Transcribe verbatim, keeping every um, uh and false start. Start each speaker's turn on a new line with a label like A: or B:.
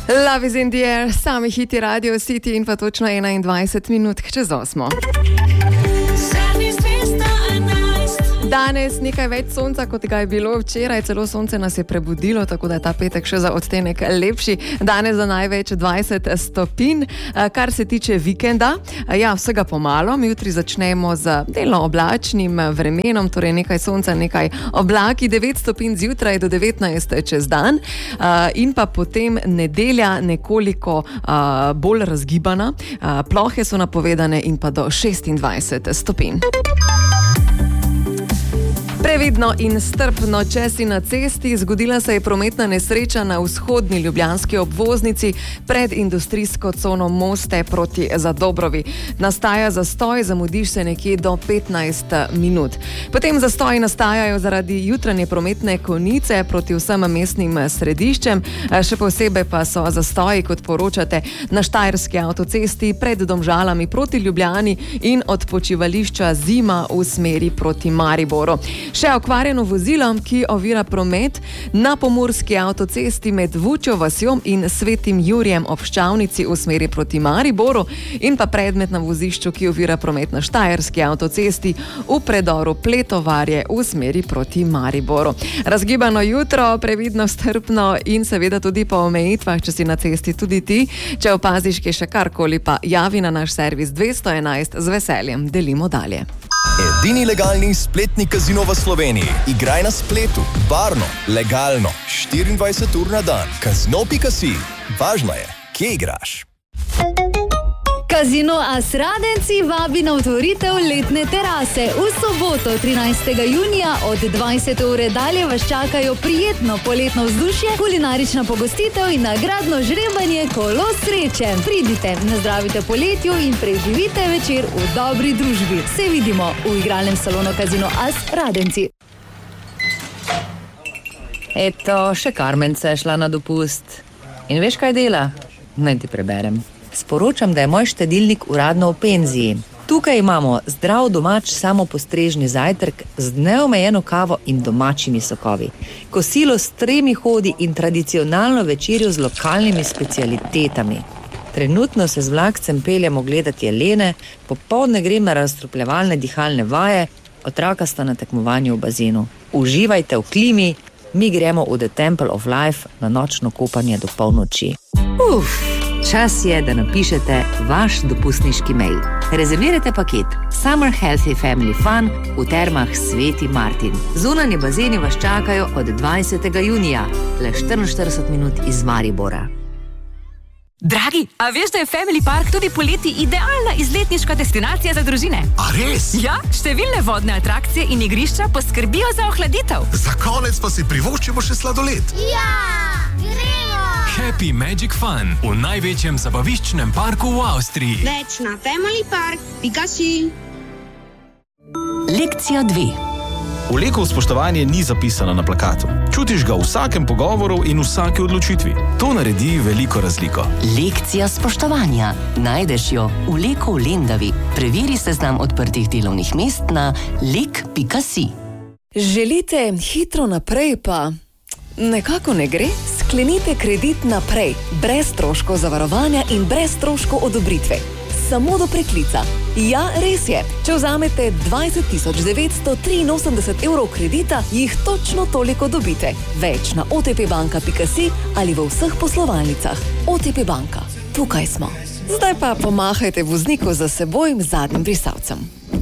A: Love is in the air, sami hiti Radio City in pa točno enaindvajset minut čez osmo. Danes nekaj več sonca, kot ga je bilo včeraj, celo sonce nas je prebudilo, tako da je ta petek še za odtenek lepši. Danes za največ dvajset stopinj. Kar se tiče vikenda, ja, vsega pomalo. Mi jutri začnemo z delno oblačnim vremenom, torej nekaj sonca, nekaj oblaki, devet stopinj zjutraj do devetnajst čez dan. In pa potem nedelja nekoliko bolj razgibana. Plohe so napovedane in pa do šestindvajset stopinj. Previdno in strpno, če si na cesti. Zgodila se je prometna nesreča na vzhodni ljubljanski obvoznici pred industrijsko cono Moste proti Zadobrovi. Nastaja zastoj, zamudiš se nekje do petnajst minut. Potem zastoji nastajajo zaradi jutranje prometne konice proti vsem mestnim središčem. Še posebej pa so zastoji, kot poročate, na Štajerski avtocesti pred Domžalami proti Ljubljani in od počivališča Zima v smeri proti Mariboru. Še okvarjeno vozilo, ki ovira promet na pomurski avtocesti med Vučjo vasjo in Svetim Jurjem ob Ščavnici v smeri proti Mariboru in pa predmet na vozišču, ki ovira promet na Štajerski avtocesti v predoru Pletovarje v smeri proti Mariboru. Razgibano jutro, previdno, strpno in seveda tudi po omejitvah, če si na cesti tudi ti. Če opaziš, ki še karkoli, pa javi na naš servis dvesto enajst, z veseljem delimo dalje.
B: Edini legalni spletni kazino v Sloveniji. Igraj na spletu, varno, legalno, štiriindvajset ur na dan. Kazino pika si. Važno je, kje igraš.
C: Kazino As Radenci vabi na otvoritev letne terase. V soboto, trinajstega junija od dvajsete ure dalje vas čakajo prijetno poletno vzdušje, kulinarična pogostitev in nagradno žrebanje Kolo sreče. Pridite, nazdravite poletju in preživite večer v dobri družbi. Se vidimo v igralnem salonu Kazino As Radenci.
D: Eto, še Karmence je šla na dopust. In veš, kaj dela? Naj ti preberem. Sporočam, da je moj štedilnik uradno v penziji. Tukaj imamo zdrav domač samopostrežni zajtrk z neomejeno kavo in domačimi sokovi, kosilo s tremi hodi in tradicionalno večerjo z lokalnimi specialitetami. Trenutno se z vlakcem peljemo gledati jelene, popoldne grem na razstrupljevalne dihalne vaje, otroka sta na tekmovanju v bazenu. Uživajte v klimi, mi gremo v The Temple of Life na nočno kopanje do polnoči. Uf! Čas je, da napišete vaš dopustniški mail. Rezervirajte paket Summer Healthy Family Fun v termah Sveti Martin. Zunanji bazeni vas čakajo od dvajsetega junija, le štiriinštirideset minut iz Maribora.
E: Dragi, a veš, da je Family Park tudi poleti idealna izletniška destinacija za družine?
F: A res?
E: Ja, številne vodne atrakcije in igrišča poskrbijo za ohladitev.
F: Za konec pa si privoščimo še sladoled.
G: Ja, gremo!
H: Happy Magic Fun v največjem zabaviščnem parku v Avstriji.
G: Več na family park pika si.
I: Lekcija dve.
J: Vlekov spoštovanje ni zapisano na plakatu. Čutiš ga v vsakem pogovoru in vsaki odločitvi. To naredi veliko razliko.
I: Lekcija spoštovanja. Najdeš jo v Leku v Lendavi. Preveri seznam odprtih delovnih mest na lek pika si.
A: Želite hitro naprej, pa nekako ne gre? Sklenite kredit naprej, brez stroškov zavarovanja in brez stroškov odobritve. Samo do preklica. Ja, res je. Če vzamete dvajset tisoč devetsto triinosemdeset evrov kredita, jih točno toliko dobite. Več na o te pe banka pika si ali v vseh poslovalnicah. O te pe banka. Tukaj smo. Zdaj pa pomahajte vozniku za sebojim zadnjim brisalcem.